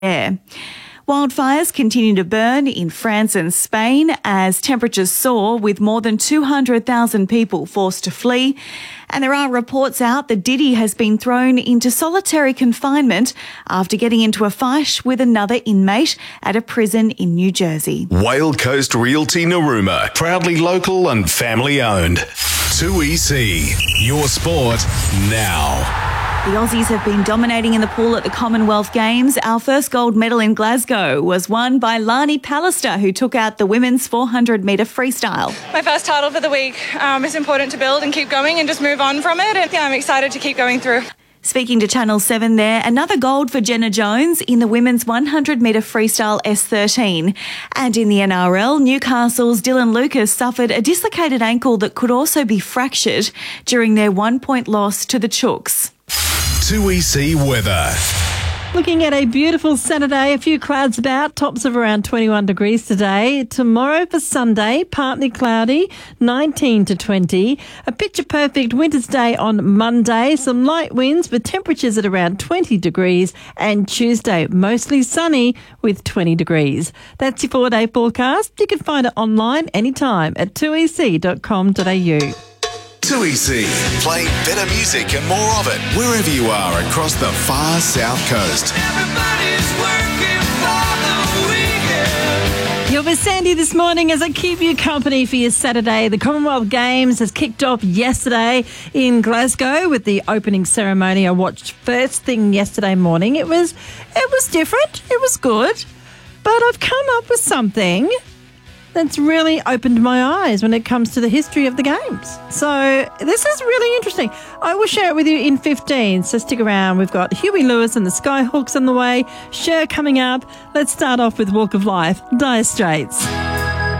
air. Wildfires continue to burn in France and Spain as temperatures soar, with more than 200,000 people forced to flee. And there are reports out that Diddy has been thrown into solitary confinement after getting into a fight with another inmate at a prison in New Jersey. Whale Coast Realty Narooma, proudly local and family owned. 2EC, your sport now. The Aussies have been dominating in the pool at the Commonwealth Games. Our first gold medal in Glasgow was won by Lani Pallister, who took out the women's 400-metre freestyle. My first title for the week. It's important to build and keep going and just move on from it. And I'm excited to keep going through. Speaking to Channel 7 there, another gold for Jenna Jones in the women's 100-metre freestyle S13. And in the NRL, Newcastle's Dylan Lucas suffered a dislocated ankle that could also be fractured during their 1-point loss to the Chooks. 2EC weather. Looking at a beautiful Saturday, a few clouds about, tops of around 21 degrees today. Tomorrow for Sunday, partly cloudy, 19 to 20. A picture-perfect winter's day on Monday, some light winds with temperatures at around 20 degrees. And Tuesday, mostly sunny with 20 degrees. That's your 4-day forecast. You can find it online anytime at 2ec.com.au. 2EC, playing better music and more of it wherever you are across the far south coast. Everybody's working for the weekend. You're with Sandy this morning as I keep you company for your Saturday. The Commonwealth Games has kicked off yesterday in Glasgow with the opening ceremony. I watched first thing yesterday morning. It was different. It was good. But I've come up with something that's really opened my eyes when it comes to the history of the Games. So this is really interesting. I will share it with you in 15, so stick around. We've got Huey Lewis and the Skyhawks on the way, Cher coming up. Let's start off with Walk of Life, Dire Straits.